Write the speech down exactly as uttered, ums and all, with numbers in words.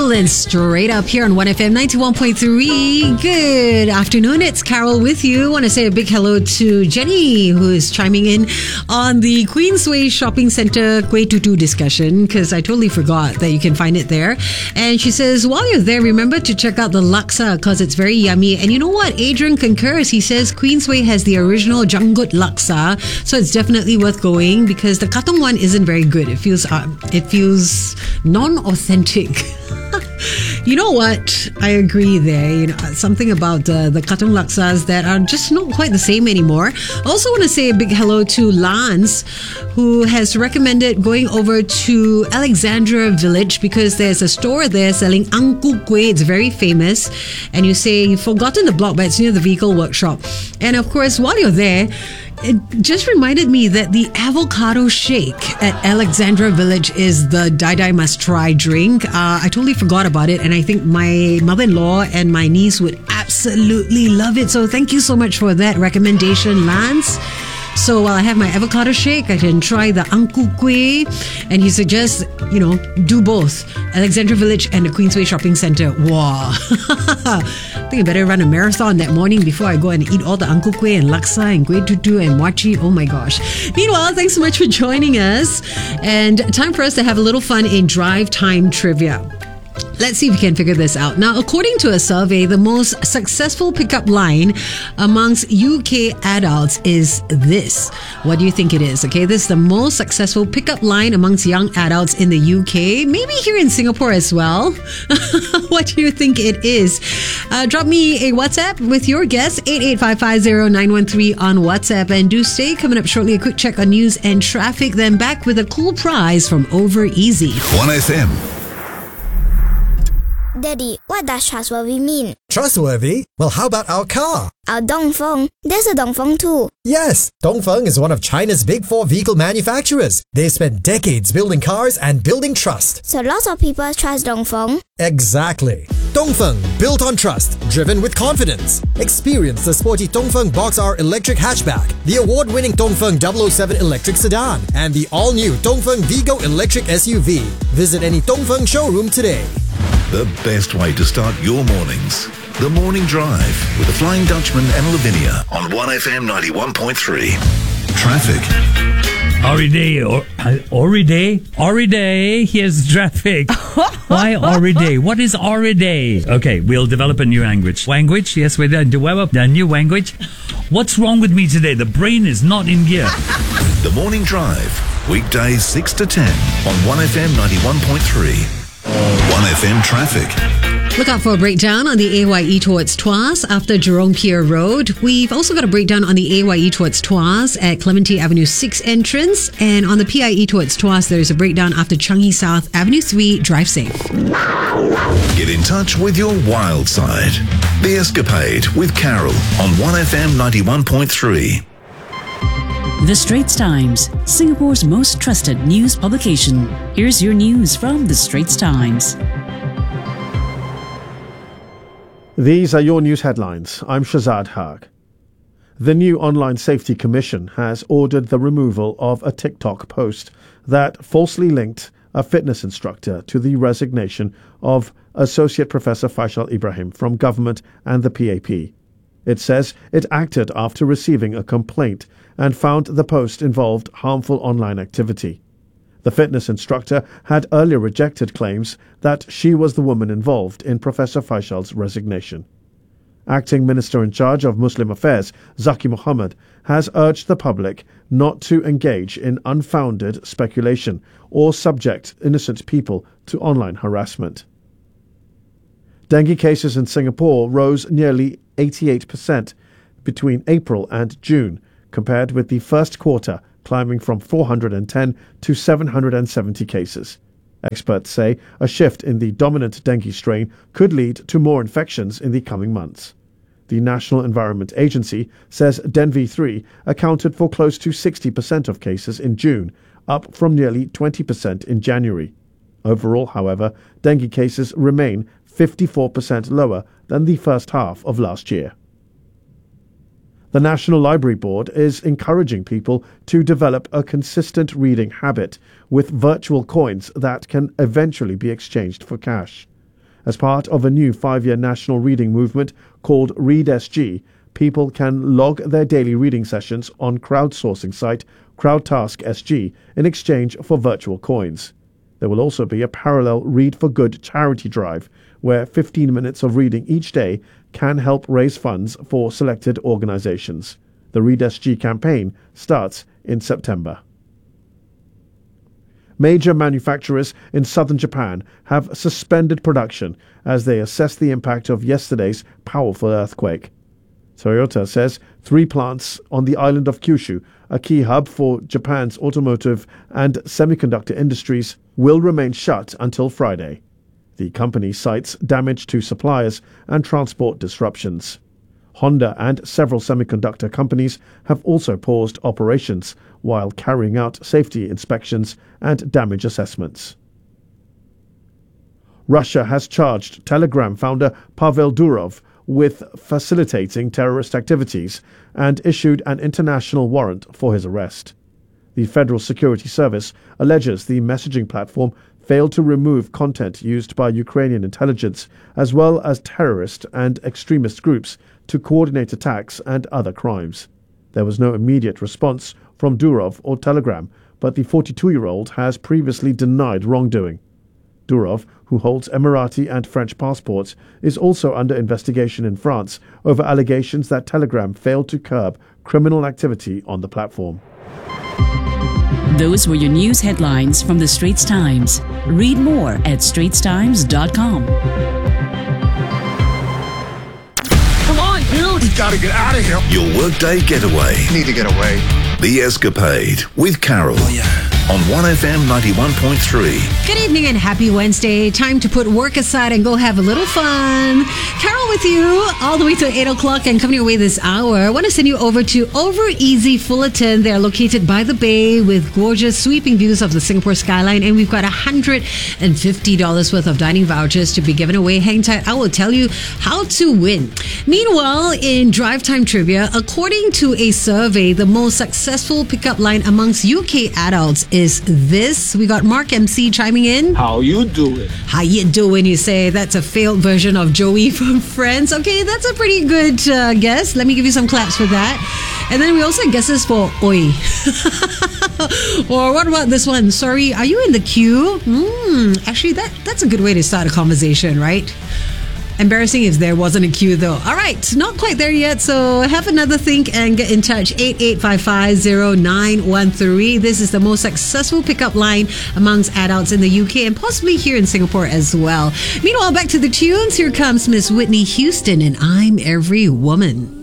Cool and straight up here on one F M ninety-one point three. Good afternoon. It's Carol with you. I want to say a big hello to Jenny, who is chiming in on the Queensway Shopping Centre Kueh Tutu discussion, because I totally forgot that you can find it there. And she says, while you're there, remember to check out the laksa because it's very yummy. And you know what? Adrian concurs. He says Queensway has the original Janggut laksa, so it's definitely worth going because the Katong one isn't very good. It feels uh, it feels non-authentic. You know what? I agree there. You know, something about uh, the Katong laksas that are just not quite the same anymore. Also want to say a big hello to Lance, who has recommended going over to Alexandra Village because there's a store there selling Angku Kueh. It's very famous. And you say you've forgotten the block, but it's near the vehicle workshop. And of course, while you're there, it just reminded me that the avocado shake at Alexandra Village is the die-die must-try drink. Uh, I totally forgot about it, and I think my mother-in-law and my niece would absolutely love it. So thank you so much for that recommendation, Lance. So while I have my avocado shake, I can try the Angku Kueh. And he suggests, you know, do both. Alexandra Village and the Queensway Shopping Centre. Wow. I think I better run a marathon that morning before I go and eat all the Angku Kueh and laksa and kueh tutu and mochi. Oh my gosh. Meanwhile, thanks so much for joining us. And time for us to have a little fun in Drive Time Trivia. Let's see if we can figure this out. Now, according to a survey, the most successful pickup line amongst U K adults is this. What do you think it is? Okay, this is the most successful pickup line amongst young adults in the U K. Maybe here in Singapore as well. What do you think it is? Uh, drop me a WhatsApp with your guess, eight eight five five zero nine one three on WhatsApp. And do stay. Coming up shortly, a quick check on news and traffic. Then back with a cool prize from Over Easy. one F M. Daddy, what does trustworthy mean? Trustworthy? Well, how about our car? Our Dongfeng. There's a Dongfeng too. Yes, Dongfeng is one of China's big four vehicle manufacturers. They spent decades building cars and building trust. So lots of people trust Dongfeng? Exactly. Dongfeng, built on trust, driven with confidence. Experience the sporty Dongfeng Box R electric hatchback, the award-winning Dongfeng double oh seven electric sedan, and the all-new Dongfeng Vigo electric S U V. Visit any Dongfeng showroom today. The best way to start your mornings. The Morning Drive with the Flying Dutchman and Lavinia on one F M ninety-one point three. Traffic. Already, or, already, already, here's traffic. Why already? What is already? Okay, we'll develop a new language. Language? Yes, we're going to develop a new language. What's wrong with me today? The brain is not in gear. The Morning Drive, weekdays six to ten on one F M ninety-one point three. one F M traffic. Look out for a breakdown on the A Y E towards Tuas after Jurong Pier Road. We've also got a breakdown on the A Y E towards Tuas at Clementi Avenue six entrance. And on the P I E towards Tuas, there's a breakdown after Changi South Avenue three. Drive safe. Get in touch with your wild side. The Escapade with Carol on one F M ninety-one point three. The Straits Times, Singapore's most trusted news publication. Here's your news from The Straits Times. These are your news headlines. I'm Shazad Haq. The new Online Safety Commission has ordered the removal of a TikTok post that falsely linked a fitness instructor to the resignation of Associate Professor Faisal Ibrahim from government and the P A P. It says it acted after receiving a complaint and found the post involved harmful online activity. The fitness instructor had earlier rejected claims that she was the woman involved in Professor Faisal's resignation. Acting Minister in charge of Muslim Affairs, Zaki Mohammed, has urged the public not to engage in unfounded speculation or subject innocent people to online harassment. Dengue cases in Singapore rose nearly eighty-eight percent between April and June, compared with the first quarter, climbing from four hundred ten to seven hundred seventy cases. Experts say a shift in the dominant dengue strain could lead to more infections in the coming months. The National Environment Agency says Dengue three accounted for close to sixty percent of cases in June, up from nearly twenty percent in January. Overall, however, dengue cases remain fifty-four percent lower than the first half of last year. The National Library Board is encouraging people to develop a consistent reading habit with virtual coins that can eventually be exchanged for cash. As part of a new five-year national reading movement called Read S G, people can log their daily reading sessions on crowdsourcing site CrowdTask S G in exchange for virtual coins. There will also be a parallel Read for Good charity drive, where fifteen minutes of reading each day can help raise funds for selected organizations. The Read S G campaign starts in September. Major manufacturers in southern Japan have suspended production as they assess the impact of yesterday's powerful earthquake. Toyota says three plants on the island of Kyushu, a key hub for Japan's automotive and semiconductor industries, will remain shut until Friday. The company cites damage to suppliers and transport disruptions. Honda and several semiconductor companies have also paused operations while carrying out safety inspections and damage assessments. Russia has charged Telegram founder Pavel Durov with facilitating terrorist activities and issued an international warrant for his arrest. The Federal Security Service alleges the messaging platform failed to remove content used by Ukrainian intelligence as well as terrorist and extremist groups to coordinate attacks and other crimes. There was no immediate response from Durov or Telegram, but the forty-two-year-old has previously denied wrongdoing. Durov, who holds Emirati and French passports, is also under investigation in France over allegations that Telegram failed to curb criminal activity on the platform. Those were your news headlines from the Straits Times. Read more at straits times dot com. Come on, dude! We gotta get out of here. Your workday getaway. Need to get away. The Escapade with Carol. Oh, yeah. On one F M ninety-one point three. Good evening and happy Wednesday. Time to put work aside and go have a little fun. Carol with you all the way to eight o'clock and coming your way this hour. I want to send you over to Over Easy Fullerton. They're located by the bay with gorgeous sweeping views of the Singapore skyline, and we've got one hundred fifty dollars worth of dining vouchers to be given away. Hang tight. I will tell you how to win. Meanwhile, in Drive Time Trivia, according to a survey, the most successful pickup line amongst U K adults is this. We got Mark M C chiming in. How you doing? How you doing? You say that's a failed version of Joey from Friends. Okay, that's a pretty good uh, guess. Let me give you some claps for that. And then we also have guesses for Oi. Or what about this one? Sorry, are you in the queue? Hmm, actually, that that's a good way to start a conversation, right? Embarrassing if there wasn't a queue though. All right, not quite there yet, so have another think and get in touch. eight eight five five zero nine one three. This is the most successful pickup line amongst adults in the U K and possibly here in Singapore as well. Meanwhile, back to the tunes. Here comes Miss Whitney Houston and I'm Every Woman.